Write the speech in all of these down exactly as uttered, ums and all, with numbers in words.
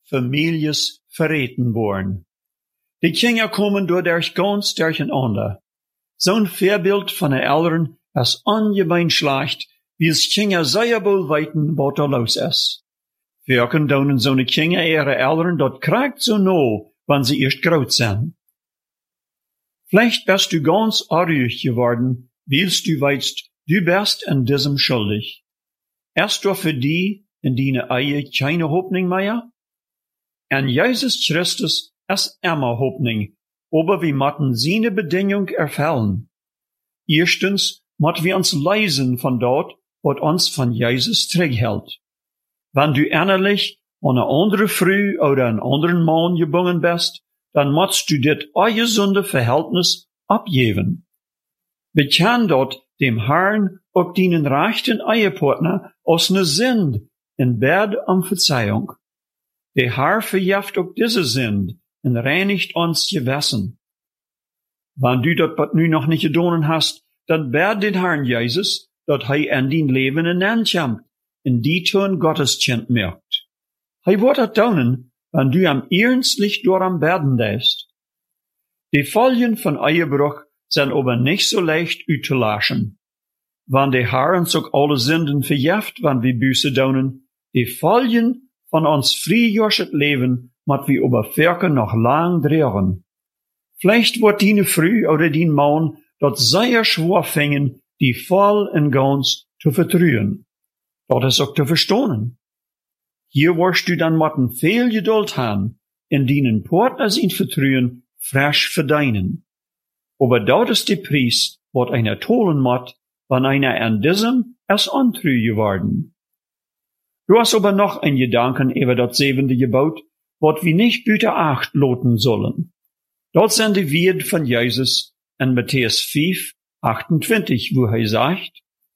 Families verreten worden. Die Kinder kommen door durch ganz durcheinander. Zo'n voorbeeld van de Eltern is ongemeen slecht, wie es Kinder sehr wohl weten, wat da los is. Wirken doen zo'n Kinder ihre Eltern, dat krijgt so no, wann sie erst groot zijn. Vielleicht bist du ganz arg geworden, weilst du weißt, du bist in diesem schuldig. Ist doch für die in deine Ehe keine Hoffnung mehr? En Jesus Christus ist immer Hoffnung, aber wir müssen seine Bedingung erfüllen. Erstens müssen wir uns leisen von dort, was uns von Jesus zurückhält. Wenn du innerlich an eine andere Frau oder einen anderen Mann gebunden bist, dann musst du dit ungesunde Verhältnis abgeben. Bekenn dort dem Herrn ob deinen rechten Ehepartner aus ne Sünd in Bett um Verzeihung. Der Herr verjeft auch diese Sünd und reinigt uns Gewissen. Wenn du dat wat nu noch nicht gedonen hast, dann bed den Herrn Jesus, dat hij in dein Leben hineinkommt, in die tun Gottes Kind merkt. Hij wordt dat doen, wenn du am ernstlich door am Beden deist. Die Folgen von Ehebruch sind aber nicht so leicht auszulaschen. Wenn der Herr uns auch alle Sünden verjeft, wenn wir Buße doen, die Folgen von uns frühjähriges Leben, mat wir aber Werke noch lang drehen. Vielleicht wird deine Früh oder dein Mann dort sehr schwer fängen, die voll und ganz zu vertrühen. Dort ist auch zu verstohnen. Hier wirst du dann matten viel Geduld haben, in deinen Partner ihn vertrühen, frisch verdienen. Aber dort ist der Preis, wat einer tollen matt, wenn einer an diesem erst antrü geworden. Du hast aber noch ein Gedanken über das siebente Gebot, wat wir nicht büter acht loten sollen. Dort sind die Wort von Jesus in Matthäus fünf, achtundzwanzig, wo er sagt,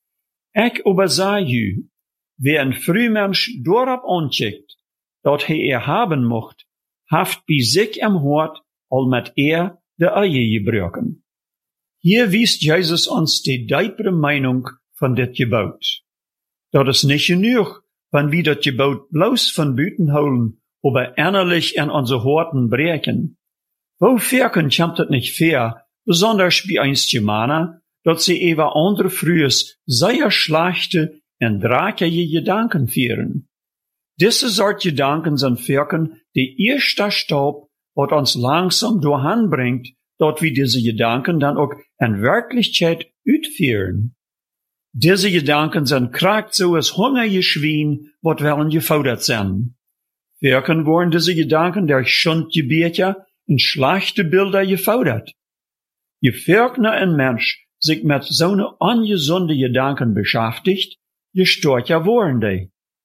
Ich aber sag ju, wer ein Frühmensch dorab ancheckt, dat hij er haben mocht, haft bei sich am Hort, al met er de Eie gebruiken. Hier wies Jesus uns die diepere Meinung von dit Gebot. Dat is nicht genug, wenn wir dat Gebot bloß von Büten holen, aber innerlich in unsere Horten brechen. Wo verken kommt het nicht fair, besonders bei einst Germaner, dat sie ewa andere frühes sehr schlechte en drake Gedanken führen. Diese Sort Gedanken sind verken die erste Staub, wat uns langsam doorhan bringt, dat wir diese Gedanken dann auch in Wirklichkeit uitführen. Diese Gedanken sind krakt so als hungrige Schwein, wat wollen gefordert sind. Verken worden diese Gedanken durch Schundgebete und schlechte Bilder gefordert. Je verkner ein Mensch sich mit so ne ungesunde Gedanken beschäftigt, je stärker worden die.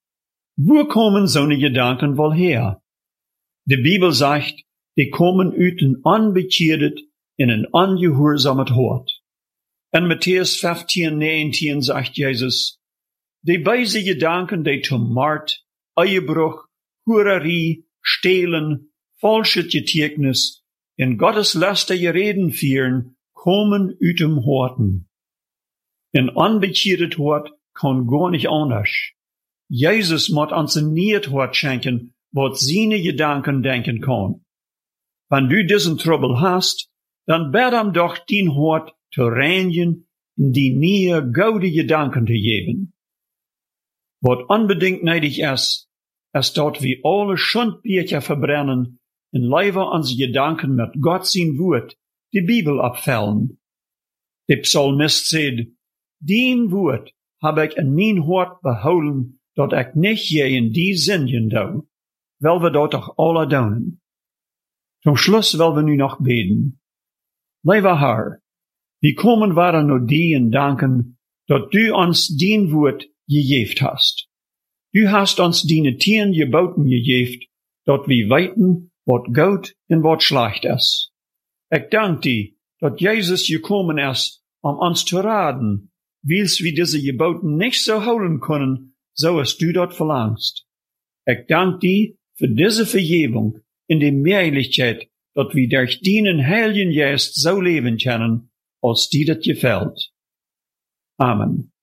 Wo kommen so ne Gedanken wohl her? Die Bibel sagt, die kommen uit een unbekehret in een ungehorsamet Hort. In Matthäus fünfzehn, neunzehn sagt Jesus, die beise Gedanken, die zum Mord, Ehebruch, Hurerie, Stehlen, falsches Getäugnis, in Gottes lästige Reden führen, kommen uit dem Horten. Ein unbekehret Hort kann gar nicht anders. Jesus muss uns ein neues Hort schenken, wat seine Gedanken denken kann. Wenn du diesen Trouble hast, dann bed ihm doch dein Hort zu reinigen und die neue, gute Gedanken zu geben. Wat unbedingt nötig ist, ist dort wie alle Schundbücher verbrennen und leider unsere Gedanken mit Gott sein Wort, die Bibel abfällen. Der Psalmist sagt, dein Wort hab ich in mein Hort behouden, dat ich nicht je in die Sünden dau, weil wir dort doch alle doen. Zum Schluss wollen wir nu noch beten. Lieber Herr, wir kommen waren nur dir und danken, dat du uns dein Wort gegeben hast. Du hast uns deine Tieren geboten gegeben, dat wir weiten, wat gut und wat schlecht ist. Ich danke dir, dat Jesus gekommen ist, um uns zu raten, wils wir diese Geboten nicht so holen können, so als du dort verlangst. Ich danke dir für diese Vergebung in die Möglichkeit, dass wir durch deinen Heiligen Geist so leben können, als dir das gefällt. Amen.